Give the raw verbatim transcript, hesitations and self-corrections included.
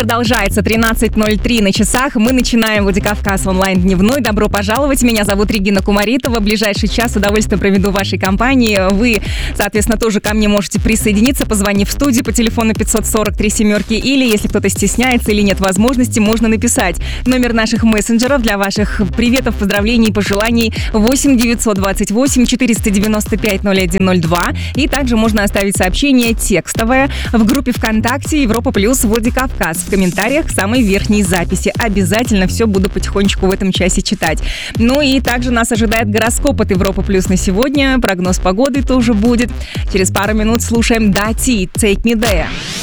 Продолжается тринадцать ноль три на часах. Мы начинаем Владикавказ онлайн дневной. Добро пожаловать. Меня зовут Регина Кумаритова. В ближайший час с удовольствием проведу в вашей компании. Вы, соответственно, тоже ко мне можете присоединиться, позвонив в студию по телефону пятьсот сорок три семерки. Или, если кто-то стесняется или нет возможности, можно написать. Номер наших мессенджеров для ваших приветов, поздравлений, пожеланий восемь девятьсот двадцать восемь четыреста девяносто пять ноль один ноль два. И также можно оставить сообщение текстовое в группе ВКонтакте Европа Плюс Владикавказ. В комментариях самой верхней записи. Обязательно все буду потихонечку в этом часе читать. Ну и также нас ожидает гороскоп от Европа Плюс на сегодня. Прогноз погоды тоже будет. Через пару минут слушаем Дати «Take Me There».